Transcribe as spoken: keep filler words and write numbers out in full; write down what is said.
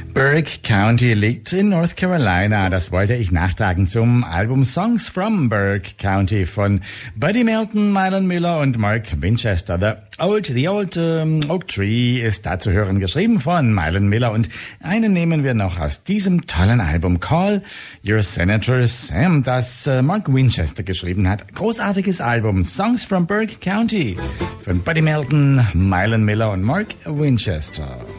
Burke County liegt in North Carolina. Das wollte ich nachtragen zum Album Songs from Burke County von Buddy Melton, Mylon Miller und Mark Winchester. The Old, the Old um, Oak Tree ist da zu hören, geschrieben von Mylon Miller. Und einen nehmen wir noch aus diesem tollen Album, Call Your Senator Sam, das uh, Mark Winchester geschrieben hat. Großartiges Album, Songs from Burke County von Buddy Melton, Mylon Miller und Mark Winchester.